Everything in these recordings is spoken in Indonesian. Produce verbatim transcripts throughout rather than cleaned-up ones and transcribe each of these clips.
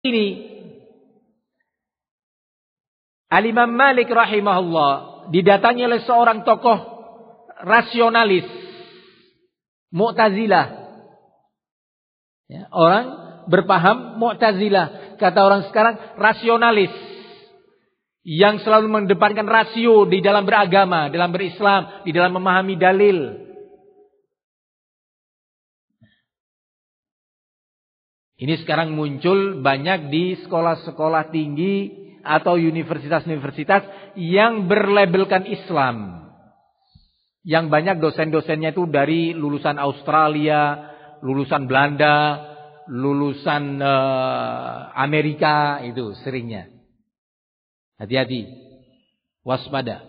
ini Al-Imam Malik rahimahullah didatangi oleh seorang tokoh rasionalis Mu'tazilah. Ya, orang berpaham Mu'tazilah, kata orang sekarang rasionalis, yang selalu mengedepankan rasio di dalam beragama, dalam berislam, di dalam memahami dalil. Ini sekarang muncul banyak di sekolah-sekolah tinggi atau universitas-universitas yang berlabelkan Islam. Yang banyak dosen-dosennya itu dari lulusan Australia, lulusan Belanda, lulusan uh, Amerika, itu seringnya. Hati-hati, waspada.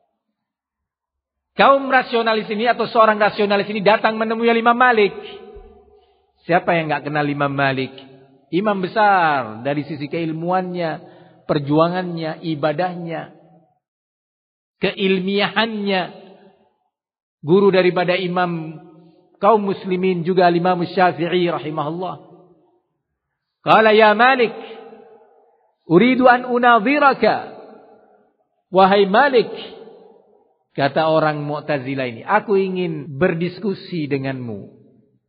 Kaum rasionalis ini atau seorang rasionalis ini datang menemui Imam Malik. Siapa yang enggak kenal Imam Malik? Imam besar dari sisi keilmuannya, perjuangannya, ibadahnya, keilmiahannya. Guru daripada imam kaum muslimin juga Imam Syafi'i rahimahullah. Qala ya Malik, uridu an unadhiraka. Wahai Malik, kata orang Mu'tazilah ini, aku ingin berdiskusi denganmu.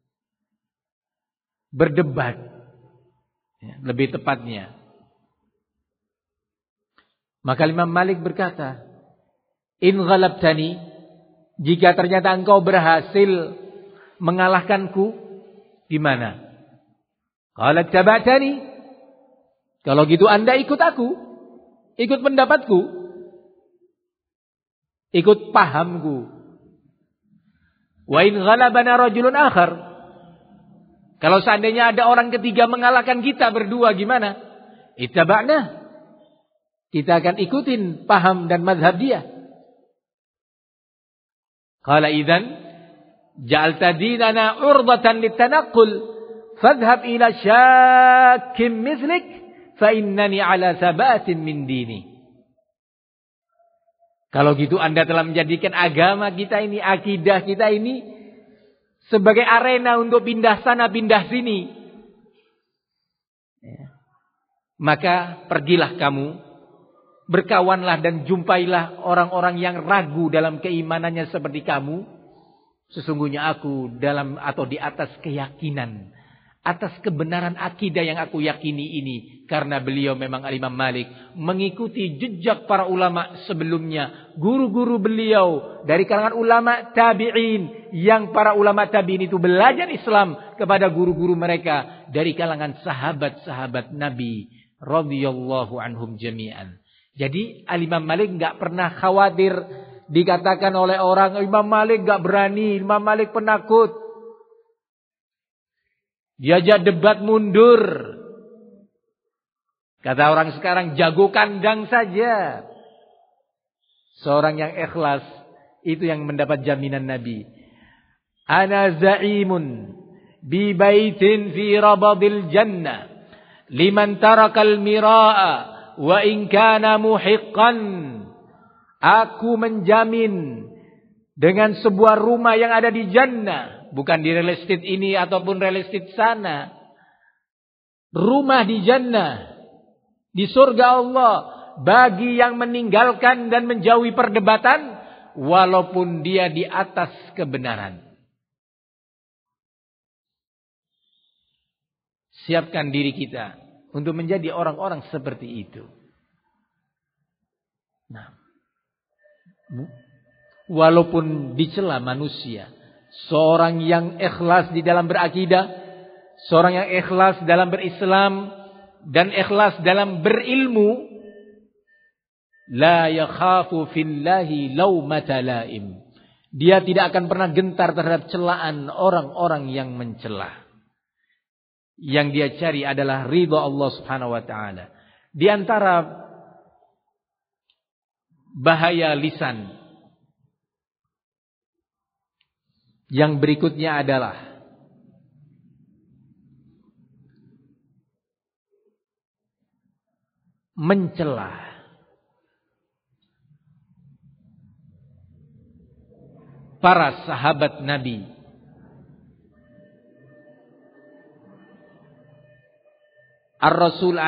Berdebat, ya, lebih tepatnya. Maka Imam Malik berkata, in ghalabtani, jika ternyata engkau berhasil mengalahkanku, gimana? Qala taba'tani, kalau gitu Anda ikut aku, ikut pendapatku, ikut pahamku. Wa in ghalabana rajulun akhar, kalau seandainya ada orang ketiga mengalahkan kita berdua, gimana? Ittaba'na, kita akan ikutin paham dan mazhab dia. Qala idzan ja'alta dinana urdatan litanaqqul fadhhab ila syakkim mithlik fa innani ala sabatin min dini. Kalau gitu Anda telah menjadikan agama kita ini, akidah kita ini sebagai arena untuk pindah sana pindah sini. Ya. Maka pergilah kamu, berkawanlah dan jumpailah orang-orang yang ragu dalam keimanannya seperti kamu. Sesungguhnya aku dalam atau di atas keyakinan, atas kebenaran akidah yang aku yakini ini. Karena beliau memang Al-Imam Malik mengikuti jejak para ulama sebelumnya. Guru-guru beliau dari kalangan ulama tabi'in. Yang para ulama tabi'in itu belajar Islam kepada guru-guru mereka dari kalangan sahabat-sahabat Nabi radhiyallahu anhum jami'an. Jadi Al-Imam Malik gak pernah khawatir dikatakan oleh orang, Imam Malik gak berani, Imam Malik penakut. Diajak debat mundur. Kata orang sekarang, jago kandang saja. Seorang yang ikhlas, itu yang mendapat jaminan Nabi. Ana za'imun bi baitin fi rabadil jannah liman tarakal mira'a wa in kana muhiqqan. Aku menjamin dengan sebuah rumah yang ada di jannah, bukan di real estate ini ataupun real estate sana. Rumah di jannah, di surga Allah, bagi yang meninggalkan dan menjauhi perdebatan walaupun dia di atas kebenaran. Siapkan diri kita untuk menjadi orang-orang seperti itu. Nah, walaupun dicela manusia, seorang yang ikhlas di dalam berakidah, seorang yang ikhlas dalam berislam dan ikhlas dalam berilmu, la yakhafu fillahi laumata laim. Dia tidak akan pernah gentar terhadap celaan orang-orang yang mencela. Yang dia cari adalah ridha Allah Subhanahu wa taala. Di antara bahaya lisan yang berikutnya adalah mencela para sahabat Nabi. Ar-Rasul